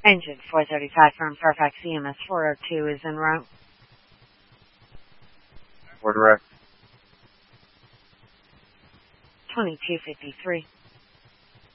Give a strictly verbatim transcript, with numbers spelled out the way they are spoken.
Engine four thirty-five from Fairfax E M S four oh two is en route. For direct. twenty-two fifty-three.